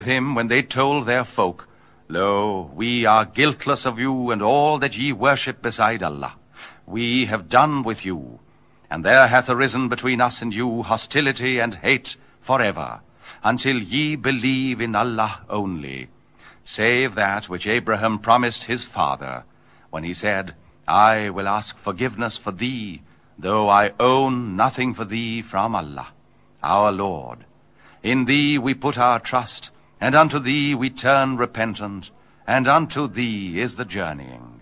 him when they told their folk, Lo, we are guiltless of you and all that ye worship beside Allah. We have done with you, and there hath arisen between us and you hostility and hate forever, until ye believe in Allah only, save that which Abraham promised his father, when he said, I will ask forgiveness for thee, though I own nothing for thee from Allah, our Lord. In thee we put our trust, and unto thee we turn repentant, and unto thee is the journeying.